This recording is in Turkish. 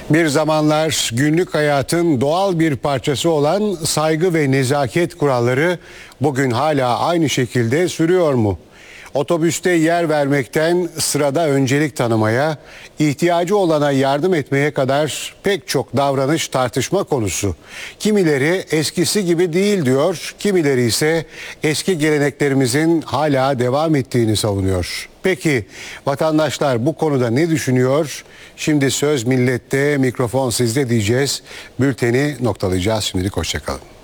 Bir zamanlar günlük hayatın doğal bir parçası olan saygı ve nezaket kuralları bugün hala aynı şekilde sürüyor mu? Otobüste yer vermekten sırada öncelik tanımaya, ihtiyacı olana yardım etmeye kadar pek çok davranış tartışma konusu. Kimileri eskisi gibi değil diyor, kimileri ise eski geleneklerimizin hala devam ettiğini savunuyor. Peki vatandaşlar bu konuda ne düşünüyor? Şimdi söz millette, mikrofon sizde diyeceğiz. Bülteni noktalayacağız. Şimdilik hoşça kalın.